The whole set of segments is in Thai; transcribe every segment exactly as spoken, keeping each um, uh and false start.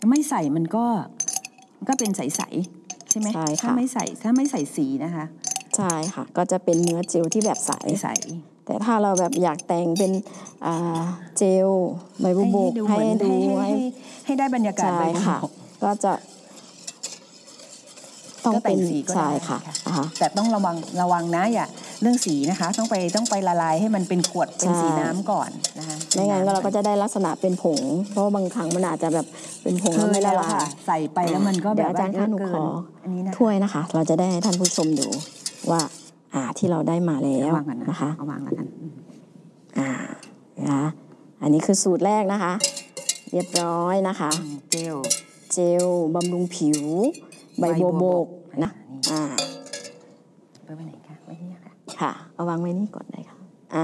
ไม่ใส่มันก็ก็เป็นใสๆใช่ไหมใช่ค่ะถ้าไม่ใส่ถ้าไม่ใส่สีนะคะใช่ค่ะก็จะเป็นเนื้อเจลที่แบบใสใสแต่ถ้าเราแบบอยากแต่งเป็นเจลใบบัวบกให้ดูให้ให้ได้บรรยากาศใบบัวบกก็จะต้องเป็นสีก็ได้ค่ะแต่ต้องระวังระวังนะอย่าเรื่องสีนะคะต้องไปต้องไปละลายให้มันเป็นขวดเป็นสีน้ำก่อนนะคะไม่งั้นเราก็จะได้ลักษณะเป็นผงเพราะบางครั้งมันอาจจะแบบเป็นผงแล้วไม่ละลายใส่ไปแล้วมันก็แบบอาจารย์คะหนูขอถ้วยนะคะเราจะได้ให้ท่านผู้ชมดูว่าอ่าที่เราได้มาแล้วนะคะเอาวางแล้วกันอ่านะคะอันนี้คือสูตรแรกนะคะเรียบร้อยนะคะเจลเจลบำรุงผิวใบบัวบกนะอ่าไปไว้ไหนคะไว้นี่ค่ะค่ะเอาวางไว้นี่ก่อนได้ค่ะอ่า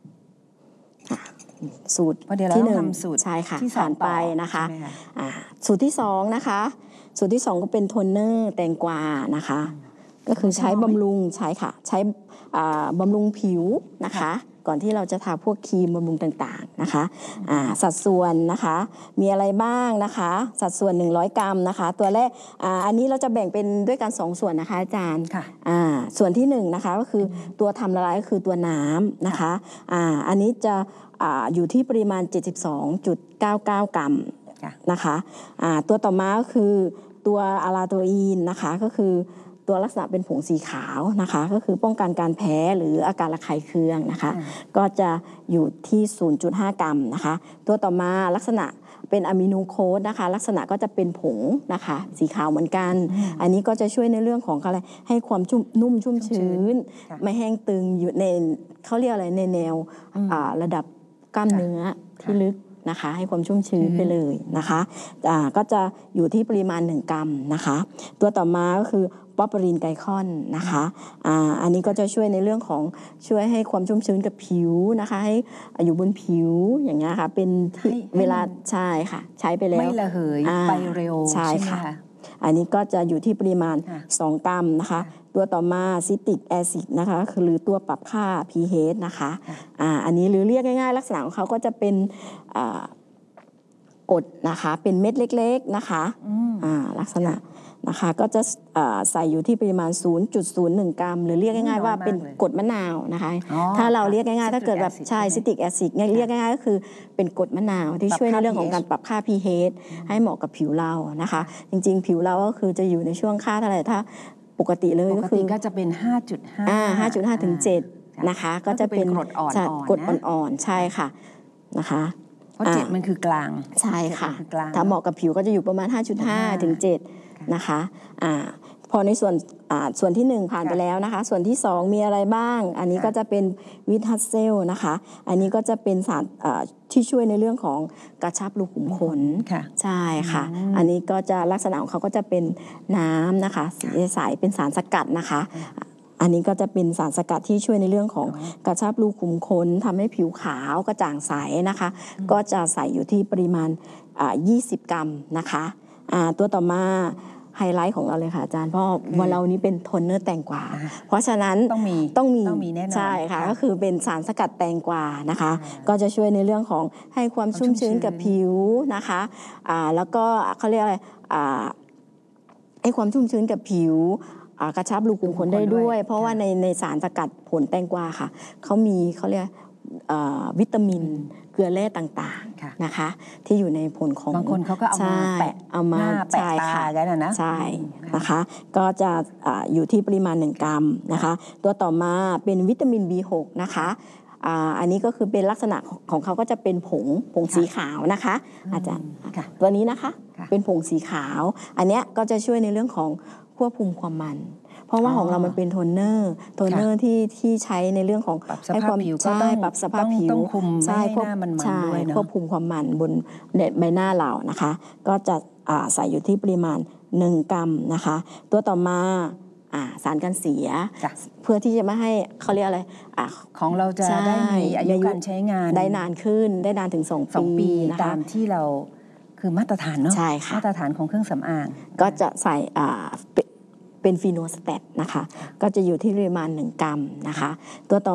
สูตรที่หนึ่งใช่ค่ะผ่านไปนะคะอ่าสูตรที่สองนะคะสูตรที่สองก็เป็นโทนเนอร์แตงกวานะคะก็คือใช้บำรุงใช้ค่ะใช้บำรุงผิวนะคะก่อนที่เราจะทาพวกครีมบำรุงต่างๆนะคะสัดส่วนนะคะมีอะไรบ้างนะคะสัดส่วนหนึ่งร้อยกรัมนะคะตัวแรก อ, อันนี้เราจะแบ่งเป็นด้วยกันสองส่วนนะคะอาจารย์ส่วนที่หนึ่งนะคะก็คือตัวทำละลายก็คือตัวน้ำนะคะอ่าอันนี้จะออยู่ที่ปริมาณ เจ็ดสิบสองจุดเก้าเก้า กรัมนะคะอ่าตัวต่อมาก็คือตัวอะลาโตอีนนะคะก็คือตัวลักษณะเป็นผงสีขาวนะคะก็คือป้องกันการแพ้หรืออาการระคายเคืองนะคะก็จะอยู่ที่ ศูนย์จุดห้า กรัมนะคะตัวต่อมาลักษณะเป็นอะมิโนโค้ดนะคะลักษณะก็จะเป็นผงนะคะสีขาวเหมือนกันอันนี้ก็จะช่วยในเรื่องของอะไรให้ความชุ่มนุ่มชุ่มชื้นไม่แห้งตึงอยู่ในเขาเรียกอะไรในแนวระดับกล้ามเนื้อที่ลึกนะคะให้ความชุ่มชื้นไปเลยนะคะอ่าก็จะอยู่ที่ปริมาณหนึ่งกรัมนะคะตัวต่อมาก็คือปอปรีนไกลคอนนะคะอ่าอันนี้ก็จะช่วยในเรื่องของช่วยให้ความชุ่มชื้นกับผิวนะคะให้อยู่บนผิวอย่างเงี้ยค่ะเป็นเวลาใช่ค่ะใช้ไปแล้วไม่ระเหยไปเร็วใช่ค่ะอันนี้ก็จะอยู่ที่ปริมาณสองกรัมนะคะตัวต่อมาซิตริกแอซิดนะคะคือหรือตัวปรับค่า pH นะคะอ่าอันนี้หรือเรียกง่ายๆลักษณะของเขาก็จะเป็นอ่ากรดนะคะเป็นเม็ดเล็กๆนะคะอ่าลักษณะนะคะก็จะใส่อยู่ที่ปริมาณ ศูนย์จุดศูนย์หนึ่ง กรัมหรือเรียกง่ายๆว่าเป็นกรดมะนาวนะคะถ้าเราเรียกง่ายๆถ้าเกิดแบบใช่ซิตริกแอซิดเรียกง่ายๆก็คือเป็นกรดมะนาวที่ช่วยในเรื่องของการปรับค่า pH ให้เหมาะกับผิวเรานะคะจริงๆผิวเราก็คือจะอยู่ในช่วงค่าเท่าไหร่ถ้าปกติเลยก็คือก็จะเป็น ห้าจุดห้าอ่า ห้าจุดห้า ถึง เจ็ดนะคะก็จะเป็นกรดอ่อนๆกรดอ่อนๆใช่ค่ะนะคะเพราะเจ็ดมันคือกลางใช่ค่ะถ้าเหมาะกับผิวก็จะอยู่ประมาณ ห้าจุดห้า ถึง เจ็ดนะคะอ่าพอในส่วนอ่าส่วนที่หนึ่งผ่านไปแล้วนะคะส่วนที่สองมีอะไรบ้างอันนี้ก็จะเป็นวิทัสเซลนะคะอันนี้ก็จะเป็นสารที่ช่วยในเรื่องของกระชับรูขุมขนใช่ค่ะอันนี้ก็จะลักษณะของเขาก็จะเป็นน้ำนะคะสีใสเป็นสารสกัดนะคะอันนี้ก็จะเป็นสารสกัดที่ช่วยในเรื่องของกระชับรูขุมขนทำให้ผิวขาวกระจ่างใสนะคะก็จะใส่อยู่ที่ปริมาณยี่สิบกรัมนะคะตัวต่อมาไฮไลท์ของเราเลยค่ะอาจารย์เพราะวันเรานี้เป็นโทนเนอร์แตงกวาเพราะฉะนั้นต้องมีต้องมีต้องมีแน่นอนใช่ค่ะก็คือเป็นสารสกัดแตงกวานะคะก็จะช่วยในเรื่องของให้ความชุ่มชื้นกับผิวนะคะแล้วก็เขาเรียกอะไรให้ความชุ่มชื้นกับผิวกระชับรูขุมขนได้ด้วยเพราะว่าในในสารสกัดผลแตงกวาค่ะเขามีเขาเรียกวิตามินเกลือแร่ต่างๆนะคะที่อยู่ในผลของบางคนเขาก็เอามาแปะเอามาแปะตาได้นะใช่นะคะก็จะอยู่ที่ปริมาณหนึ่งกรัมนะคะตัวต่อมาเป็นวิตามิน บี หก นะคะอันนี้ก็คือเป็นลักษณะของเขาก็จะเป็นผงผงสีขาวนะคะอาจารย์ตัวนี้นะคะเป็นผงสีขาวอันนี้ก็จะช่วยในเรื่องของควบคุมความมันเพราะว่าของเรามันเป็นโทนเนอร์โทนเนอร์ที่ที่ใช้ในเรื่องของให้ความผิวก็ต้องปรับสภาพผิวต้องคุมไม่ให้หน้ามันมันด้วยเนาะควบคุมความมันบนใบหน้าเรานะคะก็จะใส่อยู่ที่ปริมาณหนึ่งกรัมนะคะตัวต่อมาสารกันเสียเพื่อที่จะไม่ให้เขาเรียกอะไรของเราจะได้มีอายุการใช้งานได้นานขึ้นได้นานถึงสองปีตามที่เราคือมาตรฐานเนาะมาตรฐานของเครื่องสำอางก็จะใส่เป็นฟีโนสแตทนะคะก็จะอยู่ที่ปริมาณหนึ่งกรัมนะคะตัวต่อ